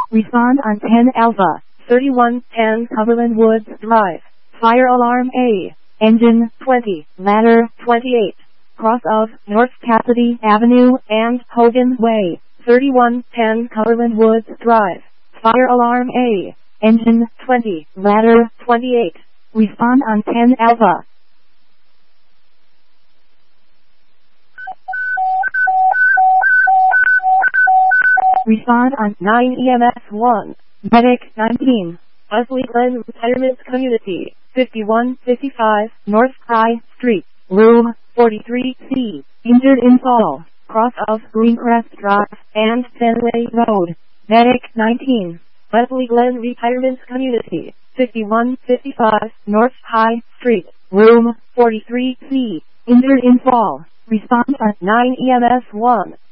Respond on 10 Alpha. 3110 Cumberland Woods Drive. Fire alarm A. Engine 20. Ladder 28. Cross of North Cassidy Avenue and Hogan Way. 3110 Cumberland Woods Drive. Fire alarm A. Engine 20. Ladder 28. Respond on 10 Alpha. Respond on 9 EMS 1. Medic 19. Usley Glen Retirement Community. 5155 North High Street. Room 43C. Injured in fall. Cross of Greencrest Drive and Fenway Road. Medic 19. Usley Glen Retirement Community. 5155 North High Street. Room 43C. Injured in fall. Respond on 9 EMS 1.